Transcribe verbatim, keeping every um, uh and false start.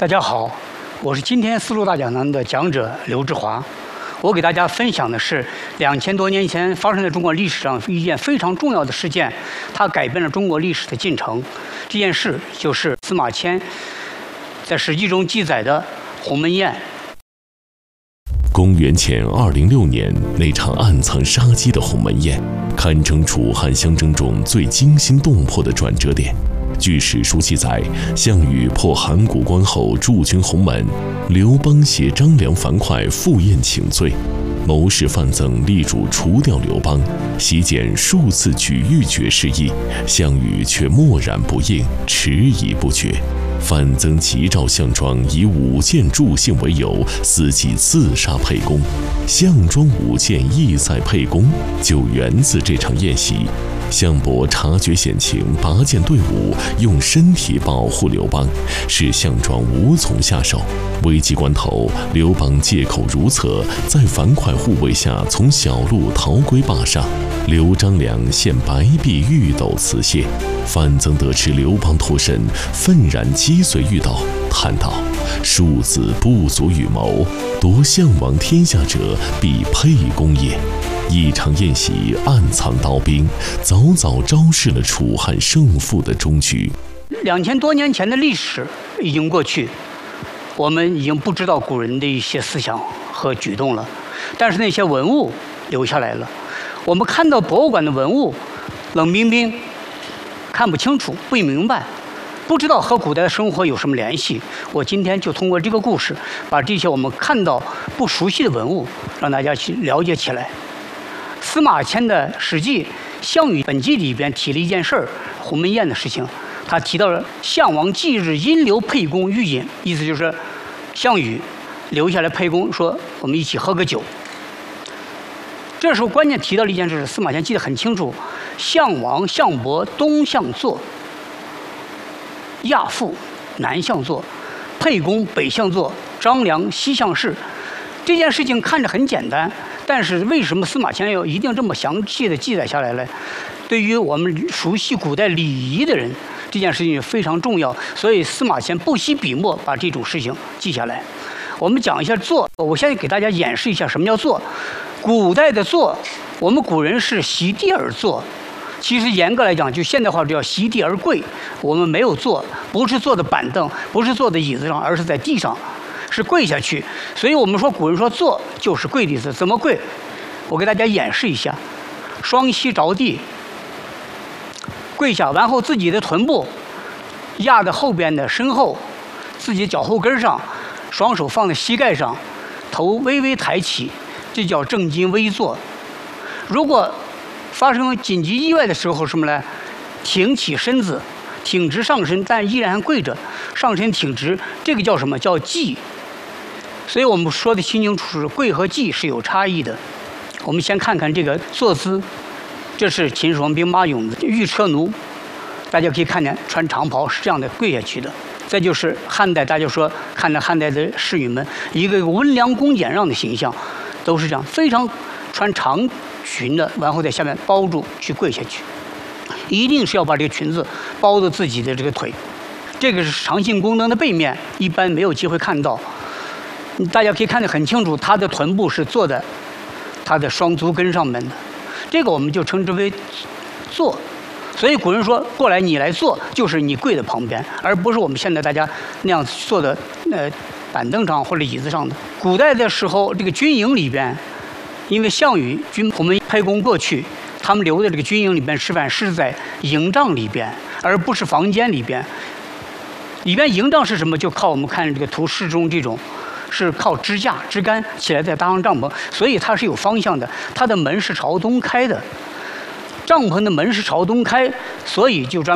大家好，我是今天丝路大讲堂的讲者刘志华。我给大家分享的是两千多年前发生在中国历史上一件非常重要的事件，它改变了中国历史的进程。这件事就是司马迁在《史记》中记载的鸿门宴。 公元前二零六年，那场暗藏杀机的鸿门宴，堪称楚汉相争中最惊心动魄的转折点。据史书记载，项羽破函谷关后驻军鸿门，刘邦携张良、樊哙赴宴请罪，谋士范增力主除掉刘邦，席间数次举欲绝事意，项羽却默然不应，迟疑不决。范增急召项庄以舞剑助兴为由，伺机刺杀沛公。项庄舞剑意在沛公，就源自这场宴席。项伯察觉险情，拔剑对舞，用身体保护刘邦，使项庄无从下手。危急关头，刘邦借口如厕，在樊哙护卫下从小路逃归坝上。刘张良献白璧玉斗辞谢。范增得知刘邦脱身，愤然击碎玉斗，叹道：“庶子不足与谋，夺项王天下者，必沛公也。”一场宴席暗藏刀兵，早早昭示了楚汉胜负的终局。 两千多年前的历史已经过去，我们已经不知道古人的一些思想和举动了，但是那些文物留下来了。我们看到博物馆的文物，冷冰冰，看不清楚，不明白，不知道和古代的生活有什么联系。我今天就通过这个故事，把这些我们看到不熟悉的文物，让大家去了解起来。司马迁的《史记·项羽本纪》里边提了一件事儿，鸿门宴的事情。他提到了项王忌日因留沛公欲饮，意思就是项羽留下来沛公说我们一起喝个酒。这时候关键提到了一件事，司马迁记得很清楚：项王、项伯东向坐，亚父南向坐，沛公北向坐，张良西向侍。这件事情看着很简单，但是为什么司马迁要一定这么详细的记载下来呢？对于我们熟悉古代礼仪的人，这件事情非常重要，所以司马迁不惜笔墨把这种事情记下来。我们讲一下坐，我现在给大家演示一下什么叫坐。古代的坐，我们古人是席地而坐，其实严格来讲，就现代化叫席地而跪。我们没有坐，不是坐的板凳，不是坐的椅子上，而是在地上。是跪下去，所以我们说古人说坐就是跪的意思。怎么跪？我给大家演示一下：双膝着地，跪下，然后自己的臀部压在后边的身后，自己脚后跟上，双手放在膝盖上，头微微抬起，这叫正襟危坐。如果发生紧急意外的时候，什么呢？挺起身子，挺直上身，但依然跪着，上身挺直，这个叫什么？叫髻。所以我们说的清清楚楚，跪和髻是有差异的。我们先看看这个坐姿，这是秦始皇兵马俑的御车奴，大家可以看见穿长袍是这样的跪下去的。再就是汉代，大家说看着汉代的侍女们，一个温良恭俭让的形象，都是这样，非常穿长裙的，然后在下面包住去跪下去，一定是要把这个裙子包着自己的这个腿。这个是长信宫灯的背面，一般没有机会看到。大家可以看得很清楚，他的臀部是坐在他的双足跟上面的，这个我们就称之为坐。所以古人说过来你来坐，就是你跪在旁边，而不是我们现在大家那样坐的呃板凳上或者椅子上的。古代的时候，这个军营里边，因为项羽军我们沛公过去，他们留在这个军营里边吃饭是在营帐里边，而不是房间里边。里边营帐是什么？就靠我们看这个图示中这种。是靠支架、支杆起来再搭上帐篷，所以它是有方向的。它的门是朝东开的，帐篷的门是朝东开，所以就专门